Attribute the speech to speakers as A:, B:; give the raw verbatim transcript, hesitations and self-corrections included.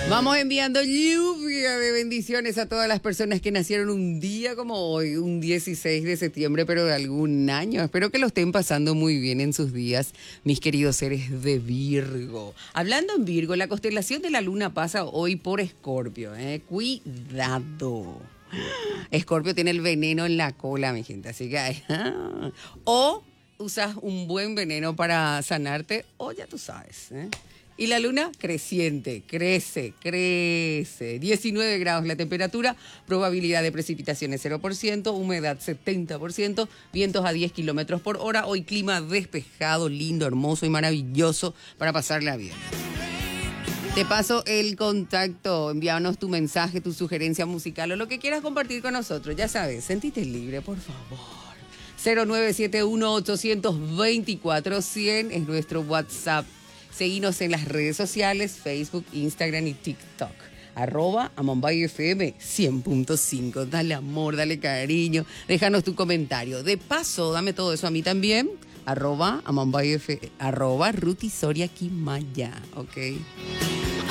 A: Vamos enviando lluvia de bendiciones a todas las personas que nacieron un día como hoy, un dieciséis de septiembre, pero de algún año. Espero que lo estén pasando muy bien en sus días, mis queridos seres de Virgo. Hablando en Virgo, la constelación de la luna pasa hoy por Escorpio. ¿eh? Cuidado. Escorpio tiene el veneno en la cola, mi gente, así que... o usas un buen veneno para sanarte, o ya tú sabes, ¿eh? Y la luna creciente, crece, crece. diecinueve grados la temperatura, probabilidad de precipitaciones cero por ciento, humedad setenta por ciento, vientos a diez kilómetros por hora. Hoy clima despejado, lindo, hermoso y maravilloso para pasarla bien. Te paso el contacto, envíanos tu mensaje, tu sugerencia musical o lo que quieras compartir con nosotros. Ya sabes, sentite libre, por favor. cero nueve siete uno, ocho dos cuatro, cien es nuestro WhatsApp. Seguinos en las redes sociales, Facebook, Instagram y TikTok. Arroba Amambay F M cien punto cinco. Dale amor, dale cariño. Déjanos tu comentario. De paso, dame todo eso a mí también. Arroba Amambay F M. Arroba Ruti Soria Quimaya. ¿Ok?